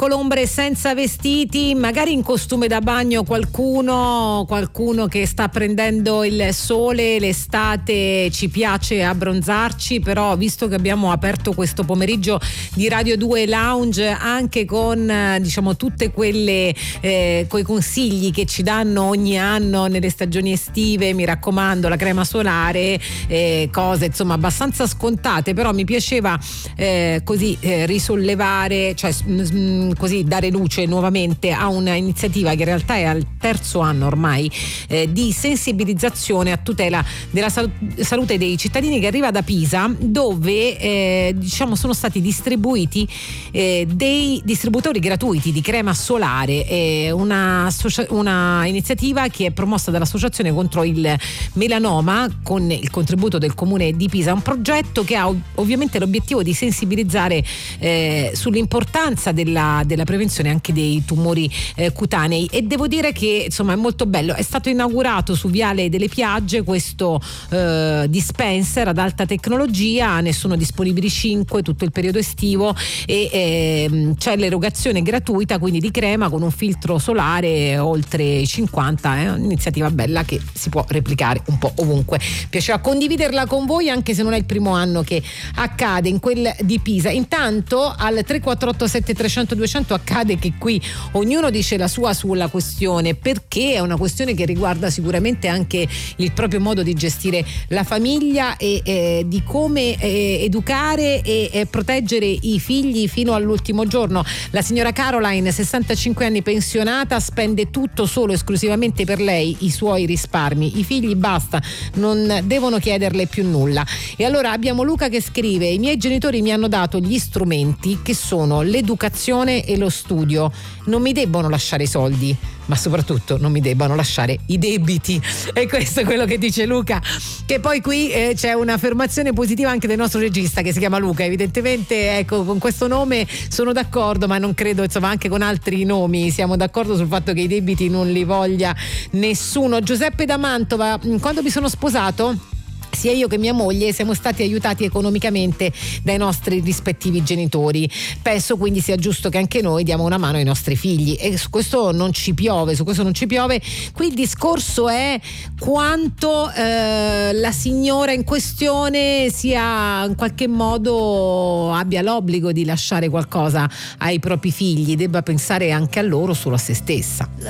con ombre senza vestiti, magari in costume da bagno qualcuno che sta prendendo il sole, l'estate ci piace abbronzarci, però visto che abbiamo aperto questo pomeriggio di Radio 2 Lounge anche con diciamo tutte quelle quei consigli che ci danno ogni anno nelle stagioni estive, mi raccomando la crema solare, cose insomma abbastanza scontate, però mi piaceva così risollevare, cioè così dare luce nuovamente a una iniziativa che in realtà è al terzo anno ormai di sensibilizzazione a tutela della salute dei cittadini, che arriva da Pisa, dove diciamo sono stati distribuiti dei distributori gratuiti di crema solare, una iniziativa che è promossa dall'Associazione contro il melanoma con il contributo del Comune di Pisa, un progetto che ha ovviamente l'obiettivo di sensibilizzare sull'importanza della prevenzione anche dei tumori cutanei, e devo dire che insomma è molto bello. È stato inaugurato su Viale delle Piagge questo dispenser ad alta tecnologia, ne sono disponibili 5 tutto il periodo estivo, e c'è l'erogazione gratuita quindi di crema con un filtro solare oltre 50, è un'iniziativa bella che si può replicare un po' ovunque. Piaceva condividerla con voi anche se non è il primo anno che accade in quel di Pisa. Intanto al 348 7300 200 accade che qui ognuno dice la sua sulla questione, perché è una questione che riguarda sicuramente anche il proprio modo di gestire la famiglia e di come educare e proteggere i figli fino all'ultimo giorno. La signora Caroline, 65 anni, pensionata, spende tutto solo esclusivamente per lei, i suoi risparmi, i figli basta, non devono chiederle più nulla. E allora abbiamo Luca che scrive: i miei genitori mi hanno dato gli strumenti che sono l'educazione e lo studio, non mi debbono lasciare i soldi, ma soprattutto non mi debbano lasciare i debiti. E questo è quello che dice Luca, che poi qui c'è un'affermazione positiva anche del nostro regista che si chiama Luca, evidentemente ecco con questo nome sono d'accordo, ma non credo insomma anche con altri nomi siamo d'accordo sul fatto che i debiti non li voglia nessuno. Giuseppe da Mantova: quando mi sono sposato sia io che mia moglie siamo stati aiutati economicamente dai nostri rispettivi genitori, penso quindi sia giusto che anche noi diamo una mano ai nostri figli, e su questo non ci piove, Qui il discorso è quanto la signora in questione sia in qualche modo abbia l'obbligo di lasciare qualcosa ai propri figli, debba pensare anche a loro, solo a se stessa.